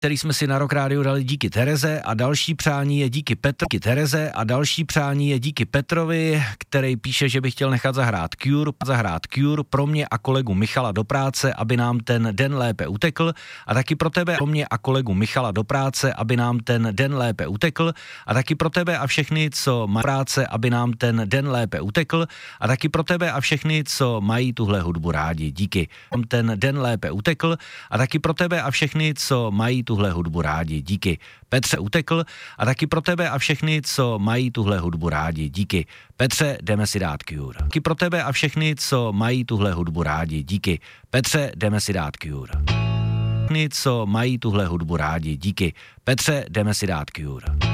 který jsme si na Rock Radio dali díky Tereze a další přání je díky Petrovi, který píše, že by chtěl nechat zahrát Cure pro mě a kolegu Michala do práce, aby nám ten den lépe utekl a taky pro tebe pro mě a kolegu Michala do práce, aby nám ten den lépe utekl a taky pro tebe a všechny, co mají práce, aby nám ten den lépe utekl a taky pro tebe a všechny, co mají tuhle hudbu rádi. Díky. Ten den lépe utekl a taky pro tebe a všechny, co mají tuhle hudbu rádi. Díky. Petře utekl a taky pro tebe a všechny, co mají tuhle hudbu rádi. Díky. Petře, jdeme si dát Cure. Taky pro tebe a všechny, co mají tuhle hudbu rádi. Díky. Petře, jdeme si dát Cure. Co mají tuhle hudbu rádi. Díky. Petře, jdeme si dát Cure.